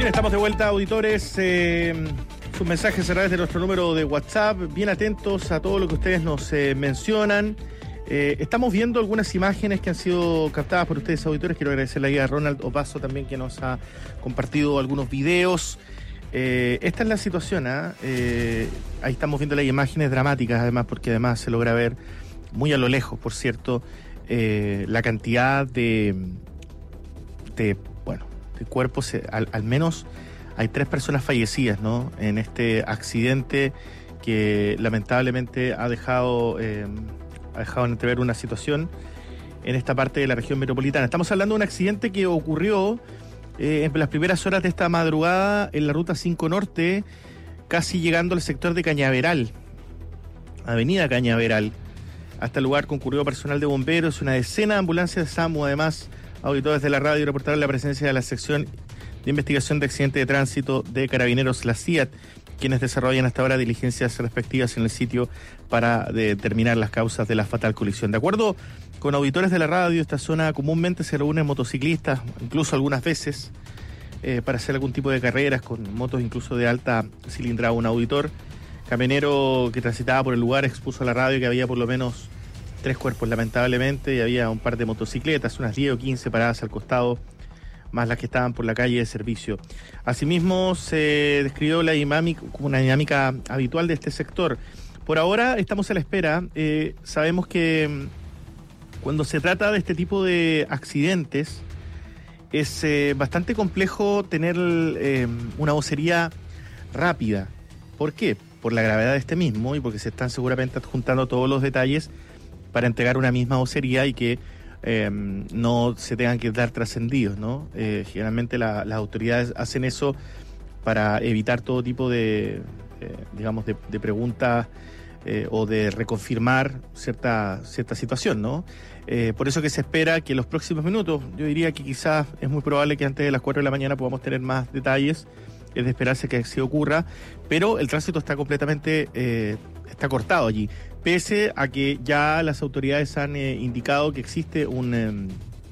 Bien, estamos de vuelta, auditores. Sus mensajes a través de nuestro número de WhatsApp. Bien atentos a todo lo que ustedes nos mencionan. Estamos viendo algunas imágenes que han sido captadas por ustedes, auditores. Quiero agradecerle ahí a Ronald Opaso también, que nos ha compartido algunos videos. Esta es la situación, ahí estamos viendo las imágenes dramáticas, además, porque además se logra ver muy a lo lejos, por cierto, la cantidad de cuerpos. Al menos hay 3 personas fallecidas, ¿no?, en este accidente que lamentablemente ha dejado entrever una situación en esta parte de la región metropolitana. Estamos hablando de un accidente que ocurrió en las primeras horas de esta madrugada en la ruta 5 Norte, casi llegando al sector de Cañaveral, avenida Cañaveral. Hasta el lugar concurrió personal de bomberos, una decena de ambulancias de SAMU. Además, auditores de la radio reportaron la presencia de la sección de investigación de accidentes de tránsito de Carabineros, la CIAT, quienes desarrollan hasta ahora diligencias respectivas en el sitio para determinar las causas de la fatal colisión. De acuerdo con auditores de la radio, esta zona comúnmente se reúnen motociclistas, incluso algunas veces, para hacer algún tipo de carreras con motos incluso de alta cilindrada. Un auditor camionero que transitaba por el lugar expuso a la radio que había por lo menos 3 cuerpos, lamentablemente, y había un par de motocicletas, unas 10 o 15 paradas al costado, más las que estaban por la calle de servicio. Asimismo, se describió como una dinámica habitual de este sector. Por ahora estamos a la espera. Sabemos que cuando se trata de este tipo de accidentes es bastante complejo tener una vocería rápida. ¿Por qué? Por la gravedad de este mismo y porque se están seguramente adjuntando todos los detalles para entregar una misma vocería y que no se tengan que dar trascendidos, ¿no? Generalmente las autoridades hacen eso para evitar todo tipo de preguntas o de reconfirmar cierta situación, ¿no? Por eso que se espera que en los próximos minutos, yo diría que quizás es muy probable que antes de las 4 de la mañana podamos tener más detalles. Es de esperarse que así ocurra, pero el tránsito está completamente está cortado allí, pese a que ya las autoridades han indicado que existe un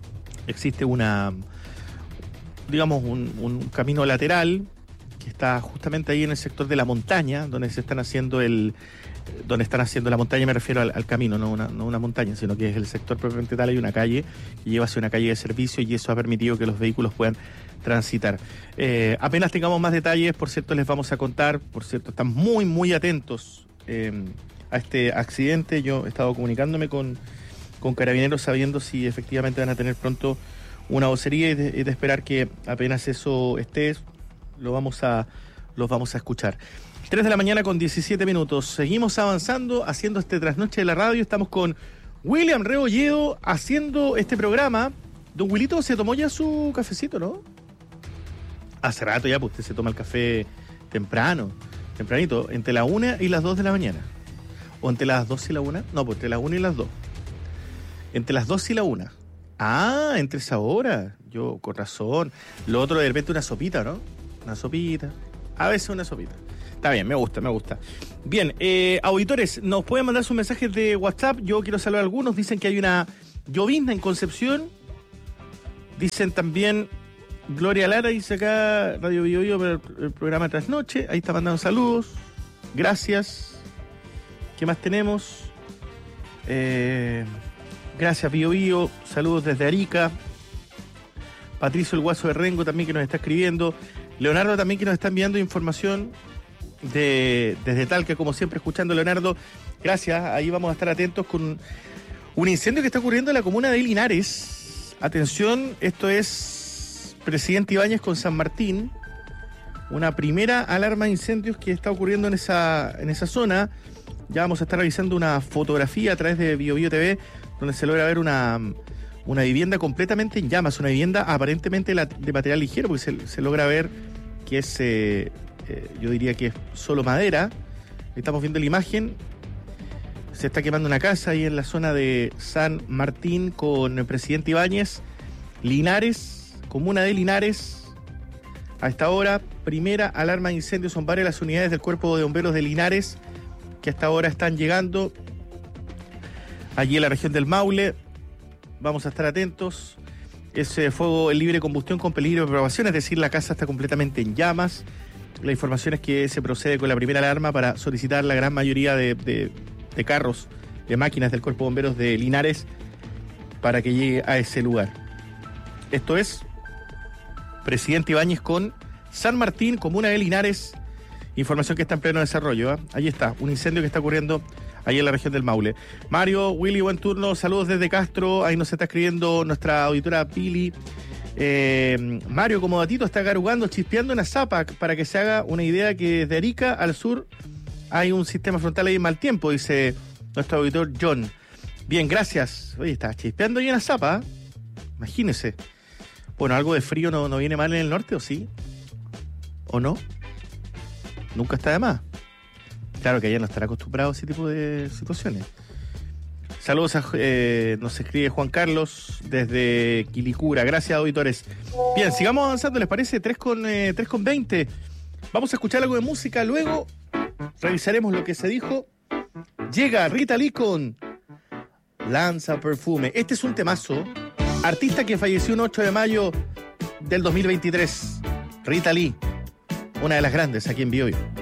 camino lateral que está justamente ahí en el sector de la montaña, donde están haciendo la montaña. Me refiero al camino, no una montaña, sino que es el sector propiamente tal. Hay una calle que lleva hacia una calle de servicio y eso ha permitido que los vehículos puedan transitar. Apenas tengamos más detalles, por cierto, les vamos a contar. Por cierto, están muy, muy atentos a este accidente. Yo he estado comunicándome con Carabineros sabiendo si efectivamente van a tener pronto una vocería y de esperar que apenas eso esté, los vamos a escuchar. 3 de la mañana con 17 minutos. Seguimos avanzando, haciendo este trasnoche de la radio. Estamos con William Rebolledo haciendo este programa. Don Wilito se tomó ya su cafecito, ¿no? Hace rato ya, pues usted se toma el café tempranito, entre la 1 y las 2 de la mañana. ¿O entre las 2 y la 1? No, pues entre las 1 y las 2. Entre las 2 y la 1. Ah, entre esa hora. Yo, con razón. Lo otro de repente una sopita, ¿no? Una sopita. A veces una sopita. Está bien, me gusta. Bien, auditores, nos pueden mandar sus mensajes de WhatsApp. Yo quiero saludar a algunos. Dicen que hay una llovizna en Concepción. Dicen también, Gloria Lara dice acá, Radio Bio Bio para el programa Trasnoche. Ahí está mandando saludos. Gracias. ¿Qué más tenemos? Gracias, Bio Bio. Saludos desde Arica. Patricio el Guaso de Rengo también, que nos está escribiendo. Leonardo también, que nos está enviando información desde Talca, como siempre, escuchando, Leonardo. Gracias. Ahí vamos a estar atentos con un incendio que está ocurriendo en la comuna de Linares. Atención, esto es Presidente Ibáñez con San Martín. Una primera alarma de incendios que está ocurriendo en esa zona. Ya vamos a estar revisando una fotografía a través de Bio Bio TV, donde se logra ver una vivienda completamente en llamas, una vivienda aparentemente de material ligero, porque se logra ver que es, yo diría que es solo madera. Estamos viendo la imagen. Se está quemando una casa ahí en la zona de San Martín con el Presidente Ibáñez. Linares, comuna de Linares. A esta hora, primera alarma de incendio. Son varias las unidades del Cuerpo de Bomberos de Linares que hasta ahora están llegando allí en la región del Maule. Vamos a estar atentos. Es fuego en libre combustión con peligro de propagación, es decir, la casa está completamente en llamas. La información es que se procede con la primera alarma para solicitar la gran mayoría de carros, de máquinas del Cuerpo de Bomberos de Linares para que llegue a ese lugar. Esto es Presidente Ibáñez con San Martín, comuna de Linares. Información que está en pleno desarrollo. Ahí está, un incendio que está ocurriendo ahí en la región del Maule. Mario, Willy, buen turno. Saludos desde Castro. Ahí nos está escribiendo nuestra auditora Pili. Mario, como datito, está garugando, chispeando en Azapa, para que se haga una idea que desde Arica al sur hay un sistema frontal ahí en mal tiempo, dice nuestro auditor John. Bien, gracias. Oye, está chispeando ahí en Azapa, imagínese. Bueno, algo de frío no viene mal en el norte, ¿o sí? ¿O no? Nunca está de más. Claro que allá no estará acostumbrado a ese tipo de situaciones. Saludos nos escribe Juan Carlos desde Quilicura. Gracias, auditores. Bien, sigamos avanzando, ¿les parece? 3:20. Vamos a escuchar algo de música, luego revisaremos lo que se dijo. Llega Rita Lee con Lanza Perfume. Este es un temazo. Artista que falleció un 8 de mayo del 2023. Rita Lee, una de las grandes aquí en Bioyo.